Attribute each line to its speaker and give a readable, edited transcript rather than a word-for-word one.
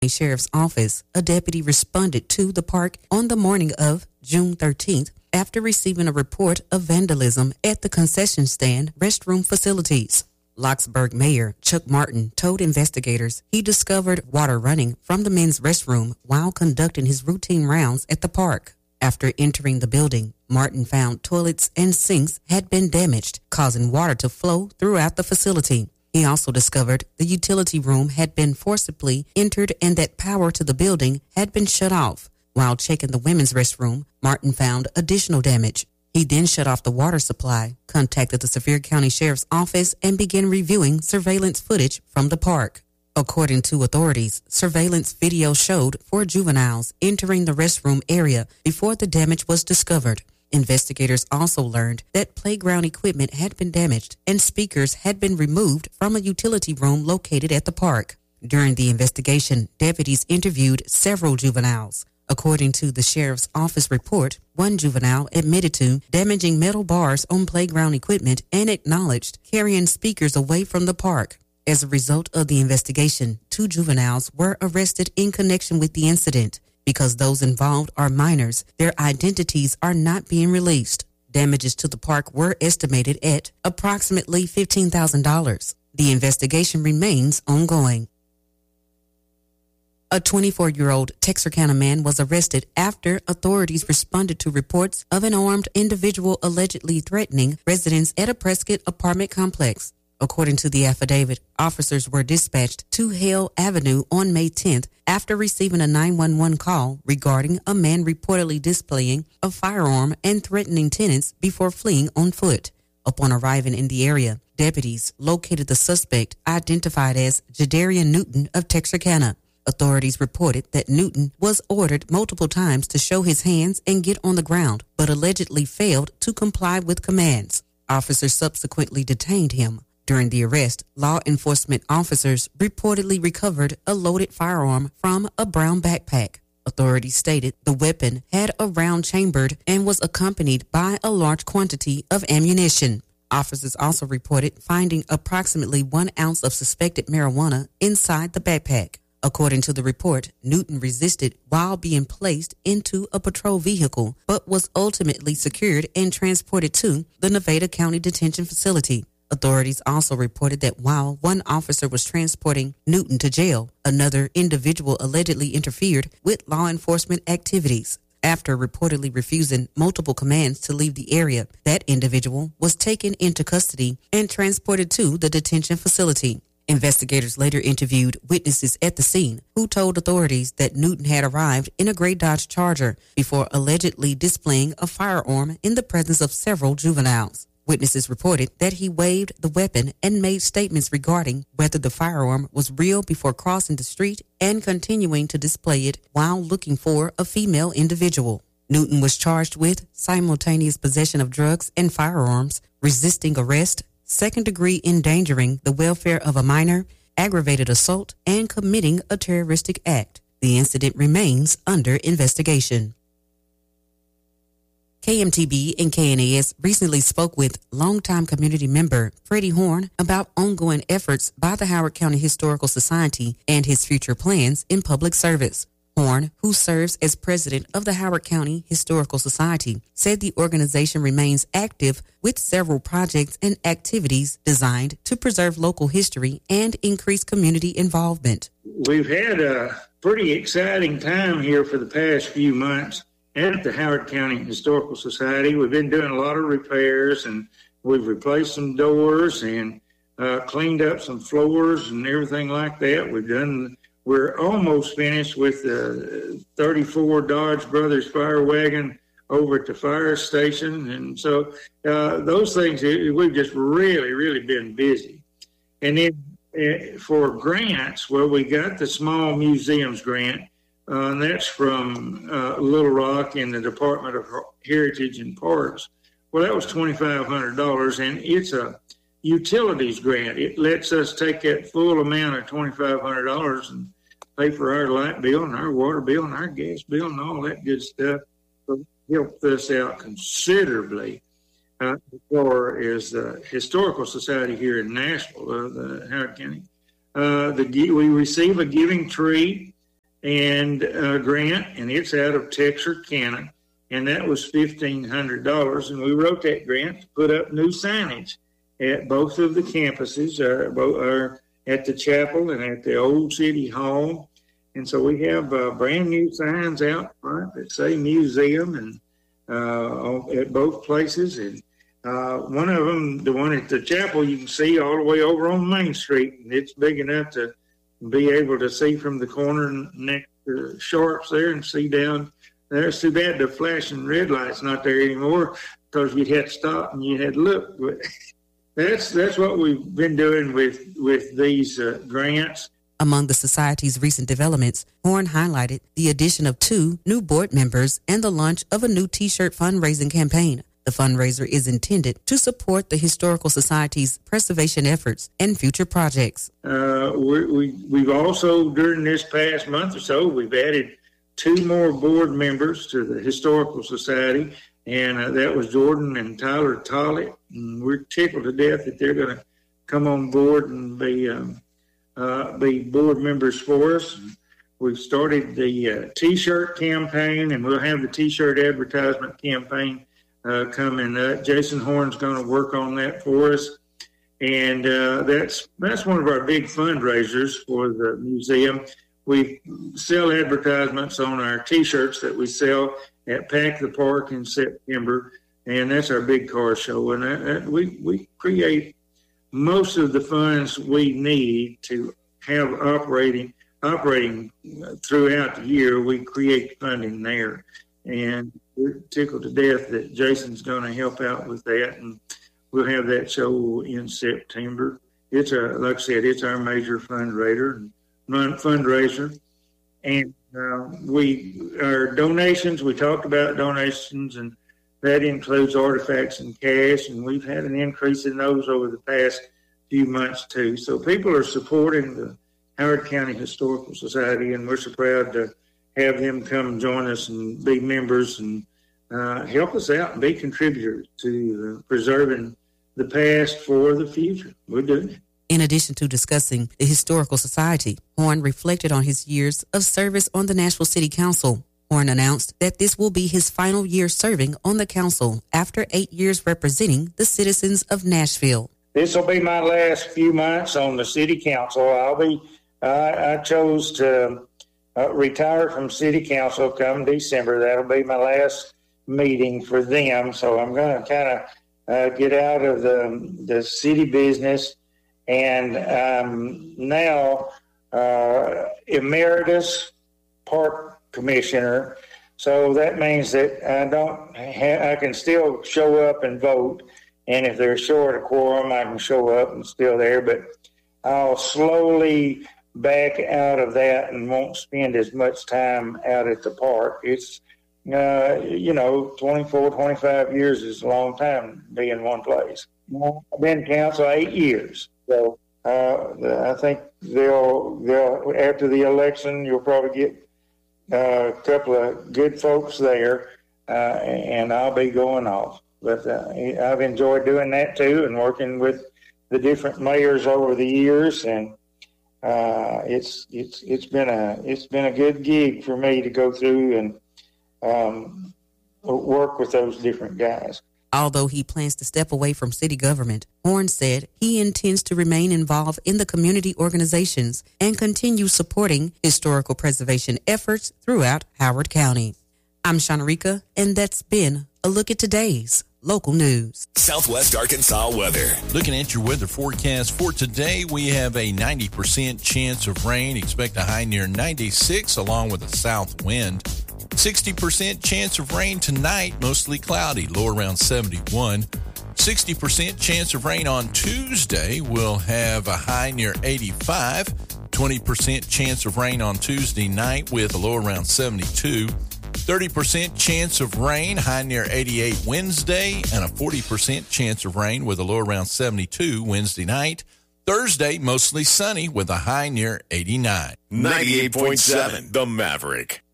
Speaker 1: Sheriff's Office, a deputy responded to the park on the morning of June 13th after receiving a report of vandalism at the concession stand restroom facilities. Locksburg Mayor Chuck Martin told investigators he discovered water running from the men's restroom while conducting his routine rounds at the park. After entering the building, Martin found toilets and sinks had been damaged, causing water to flow throughout the facility. He also discovered the utility room had been forcibly entered and that power to the building had been shut off. While checking the women's restroom, Martin found additional damage. He then shut off the water supply, contacted the Sevier County Sheriff's Office, and began reviewing surveillance footage from the park. According to authorities, surveillance video showed 4 juveniles entering the restroom area before the damage was discovered. Investigators also learned that playground equipment had been damaged and speakers had been removed from a utility room located at the park. During the investigation, deputies interviewed several juveniles. According to the Sheriff's Office report, one juvenile admitted to damaging metal bars on playground equipment and acknowledged carrying speakers away from the park. As a result of the investigation, 2 juveniles were arrested in connection with the incident. Because those involved are minors, their identities are not being released. Damages to the park were estimated at approximately $15,000. The investigation remains ongoing. A 24-year-old Texarkana man was arrested after authorities responded to reports of an armed individual allegedly threatening residents at a Prescott apartment complex. According to the affidavit, officers were dispatched to Hale Avenue on May 10th after receiving a 911 call regarding a man reportedly displaying a firearm and threatening tenants before fleeing on foot. Upon arriving in the area, deputies located the suspect, identified as Jadarian Newton of Texarkana. Authorities reported that Newton was ordered multiple times to show his hands and get on the ground, but allegedly failed to comply with commands. Officers subsequently detained him. During the arrest, law enforcement officers reportedly recovered a loaded firearm from a brown backpack. Authorities stated the weapon had a round chambered and was accompanied by a large quantity of ammunition. Officers also reported finding approximately 1 ounce of suspected marijuana inside the backpack. According to the report, Newton resisted while being placed into a patrol vehicle, but was ultimately secured and transported to the Nevada County Detention Facility. Authorities also reported that while one officer was transporting Newton to jail, another individual allegedly interfered with law enforcement activities. After reportedly refusing multiple commands to leave the area, that individual was taken into custody and transported to the detention facility. Investigators later interviewed witnesses at the scene who told authorities that Newton had arrived in a gray Dodge Charger before allegedly displaying a firearm in the presence of several juveniles. Witnesses reported that he waved the weapon and made statements regarding whether the firearm was real before crossing the street and continuing to display it while looking for a female individual. Newton was charged with simultaneous possession of drugs and firearms, resisting arrest, second-degree endangering the welfare of a minor, aggravated assault, and committing a terroristic act. The incident remains under investigation. KMTB and KNAS recently spoke with longtime community member Freddie Horn about ongoing efforts by the Howard County Historical Society and his future plans in public service. Horn, who serves as president of the Howard County Historical Society, said the organization remains active with several projects and activities designed to preserve local history and increase community involvement.
Speaker 2: We've had a pretty exciting time here for the past few months at the Howard County Historical Society. We've been doing a lot of repairs, and we've replaced some doors and cleaned up some floors and everything like that. We're almost finished with the 34 Dodge Brothers fire wagon over at the fire station. And so those things, we've just really been busy. And then for grants, well, we got the Small Museums grant. And that's from Little Rock in the Department of Heritage and Parks. Well, that was $2,500, and it's a utilities grant. It lets us take that full amount of $2,500 and pay for our light bill and our water bill and our gas bill and all that good stuff. So it helped us out considerably as far as the Historical Society here in Nashville, the Howard County. We receive a giving tree and grant, and it's out of Texarkana, and that was $1,500. And we wrote that grant to put up new signage at both of the campuses, at the chapel and at the old city hall. And so we have brand new signs out front that say museum and at both places. And one of them, the one at the chapel, you can see all the way over on Main Street, and it's big enough to be able to see from the corner next to Sharps there and see down there. It's too bad the flashing red light's not there anymore, because you'd have to stop and you had to look. But that's what we've been doing with these grants.
Speaker 1: Among the Society's recent developments, Horn highlighted the addition of 2 new board members and the launch of a new T-shirt fundraising campaign. The fundraiser is intended to support the Historical Society's preservation efforts and future projects.
Speaker 2: We've also, during this past month or so, we've added 2 more board members to the Historical Society, and that was Jordan and Tyler Tollett. And we're tickled to death that they're going to come on board and be board members for us. We've started the T-shirt campaign, and we'll have the T-shirt advertisement campaign coming up. Jason Horn's going to work on that for us, and that's one of our big fundraisers for the museum. We sell advertisements on our T-shirts that we sell at Pack the Park in September, and that's our big car show. And we create most of the funds we need to have operating throughout the year. We create funding there, and we're tickled to death that Jason's going to help out with that, and we'll have that show in September. It's like I said, it's our major fundraiser, and our donations. We talked about donations, and that includes artifacts and cash, and we've had an increase in those over the past few months too. So people are supporting the Howard County Historical Society, and we're so proud to have them come join us and be members and help us out and be contributors to preserving the past for the future. We're doing it.
Speaker 1: In addition to discussing the Historical Society, Horn reflected on his years of service on the Nashville City Council. Horn announced that this will be his final year serving on the council after 8 years representing the citizens of Nashville.
Speaker 2: This will be my last few months on the city council. I chose to retire from city council come December. That'll be my last meeting for them. So I'm going to kind of get out of the city business, and now emeritus park commissioner. So that means that I can still show up and vote. And if they're short a quorum, I can show up and still there. But I'll slowly back out of that and won't spend as much time out at the park. It's, 24, 25 years is a long time to be in one place. I've been council 8 years. So I think they'll after the election, you'll probably get a couple of good folks there, and I'll be going off. But I've enjoyed doing that too, and working with the different mayors over the years, and it's been a good gig for me to go through and work with those different guys.
Speaker 1: Although he plans to step away from city government, Horn said he intends to remain involved in the community organizations and continue supporting historical preservation efforts throughout Howard County. I'm Shanarika, and that's been a look at today's local news.
Speaker 3: Southwest Arkansas weather.
Speaker 4: Looking at your weather forecast for today, we have a 90% chance of rain. Expect a high near 96 along with a south wind. 60% chance of rain tonight, mostly cloudy, low around 71. 60% chance of rain on Tuesday. We'll have a high near 85. 20% chance of rain on Tuesday night with a low around 72. 30% chance of rain, high near 88 Wednesday, and a 40% chance of rain with a low around 72 Wednesday night. Thursday, mostly sunny with a high near 89.
Speaker 3: 98.7, The Maverick.